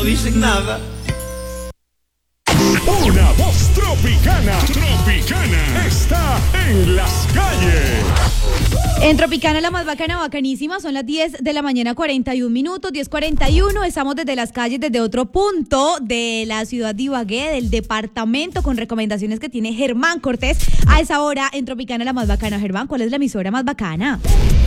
dicen nada. Una voz tropicana, tropicana, está en las calles. En Tropicana, la más bacana, bacanísima, son las 10 de la mañana, 41 minutos, 10:41. Estamos desde las calles, desde otro punto de la ciudad de Ibagué, del departamento, con recomendaciones que tiene Germán Cortés a esa hora en Tropicana, la más bacana. Germán, ¿cuál es la emisora más bacana?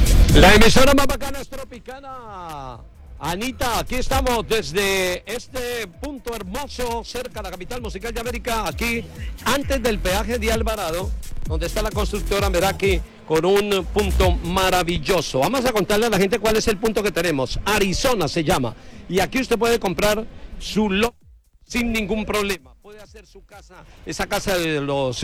La emisora más bacana es Tropicana. Anita, aquí estamos desde este punto hermoso, cerca de la capital musical de América, aquí antes del peaje de Alvarado, donde está la constructora Meraki, con un punto maravilloso. Vamos a contarle a la gente cuál es el punto que tenemos. Arizona se llama. Y aquí usted puede comprar su lote sin ningún problema. Puede hacer su casa, esa casa de los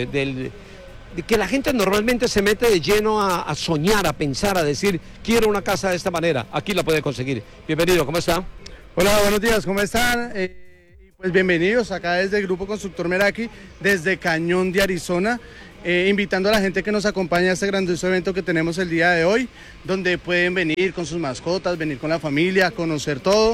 de que la gente normalmente se mete de lleno a soñar, a pensar, a decir, quiero una casa de esta manera. Aquí la puede conseguir. Bienvenido, ¿cómo está? Hola, buenos días, ¿cómo están? Pues bienvenidos acá desde el Grupo Constructor Meraki, desde Cañón de Arizona, invitando a la gente que nos acompaña a este grandioso evento que tenemos el día de hoy, donde pueden venir con sus mascotas, venir con la familia, conocer todo.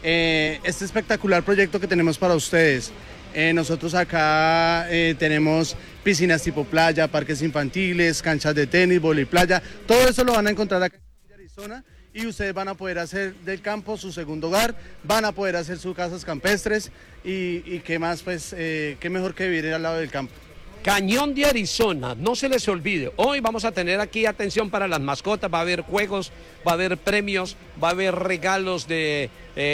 Este espectacular proyecto que tenemos para ustedes. Nosotros acá tenemos piscinas tipo playa, parques infantiles, canchas de tenis, vóley playa, todo eso lo van a encontrar acá en Arizona y ustedes van a poder hacer del campo su segundo hogar, van a poder hacer sus casas campestres y qué más, pues, qué mejor que vivir al lado del campo. Cañón de Arizona, no se les olvide, hoy vamos a tener aquí atención para las mascotas, va a haber juegos, va a haber premios, va a haber regalos de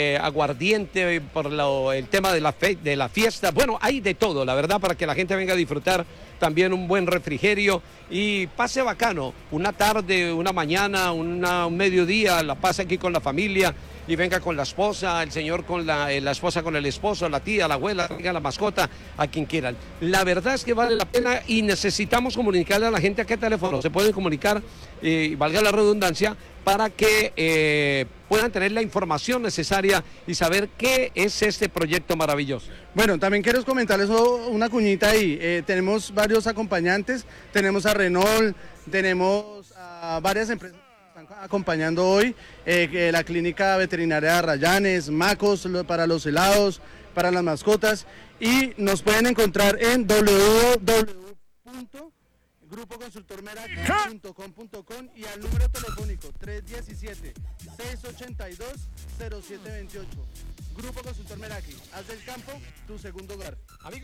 aguardiente por el tema de la fiesta, bueno, hay de todo, la verdad, para que la gente venga a disfrutar también un buen refrigerio y pase bacano, una tarde, una mañana, un mediodía, la pase aquí con la familia y venga con la esposa, el señor con la esposa con el esposo, la tía, la abuela, venga la mascota, a quien quieran. La verdad es que vale la pena y necesitamos comunicarle a la gente a qué teléfono se pueden comunicar, valga la redundancia, para que puedan tener la información necesaria y saber qué es este proyecto maravilloso. Bueno, también quiero comentarles una cuñita ahí. Tenemos varios acompañantes, tenemos a Renault, tenemos a varias empresas que están acompañando hoy, la clínica veterinaria de Arrayanes, Macos para los helados, para las mascotas, y nos pueden encontrar en www.grupoconsultormeraki.com y al número telefónico 317-682-0728. Grupo Consultor Meraki, haz del campo tu segundo hogar.